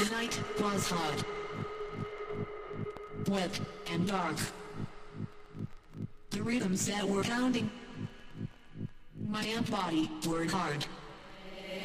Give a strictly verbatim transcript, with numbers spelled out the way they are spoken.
The night was hot, wet, and dark. The rhythms that were pounding my body were hard.